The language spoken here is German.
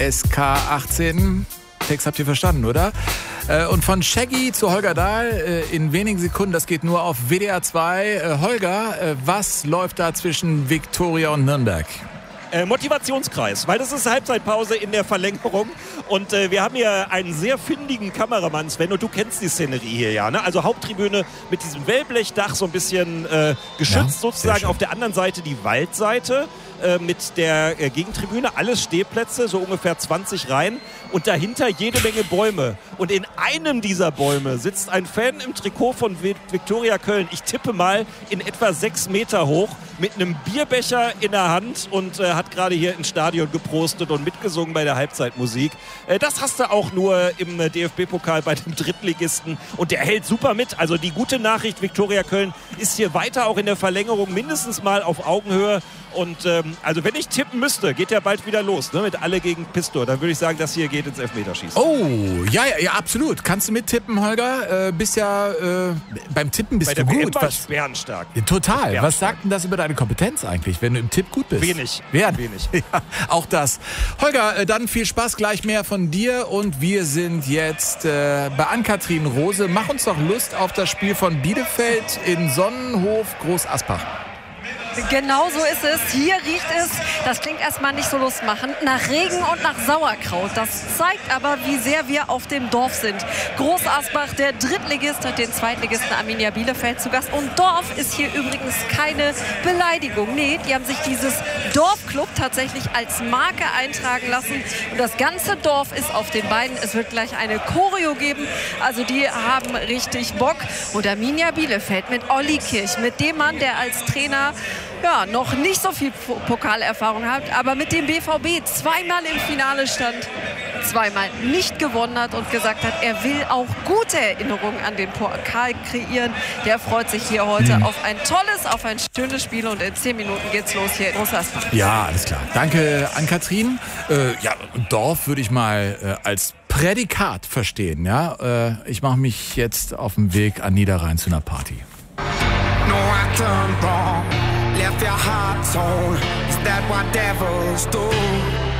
SK18. Text habt ihr verstanden, oder? Und von Shaggy zu Holger Dahl in wenigen Sekunden, das geht nur auf WDR 2. Holger, was läuft da zwischen Viktoria und Nürnberg? Motivationskreis, weil das ist Halbzeitpause in der Verlängerung und wir haben hier einen sehr findigen Kameramann, Sven, und du kennst die Szenerie hier ja, ne? Also Haupttribüne mit diesem Wellblechdach so ein bisschen geschützt sozusagen, auf der anderen Seite die Waldseite mit der Gegentribüne, alles Stehplätze, so ungefähr 20 Reihen und dahinter jede Menge Bäume. Und in einem dieser Bäume sitzt ein Fan im Trikot von Viktoria Köln. Ich tippe mal in etwa 6 Meter hoch mit einem Bierbecher in der Hand und hat gerade hier ins Stadion geprostet und mitgesungen bei der Halbzeitmusik. Das hast du auch nur im DFB-Pokal bei dem Drittligisten und der hält super mit. Also die gute Nachricht, Viktoria Köln ist hier weiter auch in der Verlängerung mindestens mal auf Augenhöhe. Und also wenn ich tippen müsste, geht ja bald wieder los, ne, mit Alle gegen Pistor. Dann würde ich sagen, das hier geht ins Elfmeterschießen. Oh, ja, absolut. Kannst du mittippen, Holger? Bist ja beim Tippen bist du gut. Bei der bärenstark. Total. Was sagt denn das über deine Kompetenz eigentlich, wenn du im Tipp gut bist? Wenig. Ja, auch das. Holger, dann viel Spaß, gleich mehr von dir. Und wir sind jetzt bei Ann-Kathrin Rose. Mach uns doch Lust auf das Spiel von Bielefeld in Sonnenhof Groß Asbach. Genau so ist es. Hier riecht es, das klingt erstmal nicht so lustmachend, nach Regen und nach Sauerkraut. Das zeigt aber, wie sehr wir auf dem Dorf sind. Groß Asbach, der Drittligist, hat den Zweitligisten Arminia Bielefeld zu Gast. Und Dorf ist hier übrigens keine Beleidigung. Nee, die haben sich dieses Dorfclub tatsächlich als Marke eintragen lassen. Und das ganze Dorf ist auf den Beinen. Es wird gleich eine Choreo geben. Also die haben richtig Bock. Und Arminia Bielefeld mit Olli Kirch, mit dem Mann, der als Trainer noch nicht so viel Pokalerfahrung hat, aber mit dem BVB zweimal im Finale stand, zweimal nicht gewonnen hat und gesagt hat, er will auch gute Erinnerungen an den Pokal kreieren. Der freut sich hier heute auf ein tolles, auf ein schönes Spiel und in 10 Minuten geht's los hier in Groß Asbach. Ja, alles klar. Danke, Ann-Kathrin. Dorf würde ich mal als Prädikat verstehen. Ja? Ich mache mich jetzt auf den Weg an Niederrhein zu einer Party. No, I turned wrong, left your heart torn. Is that what devils do?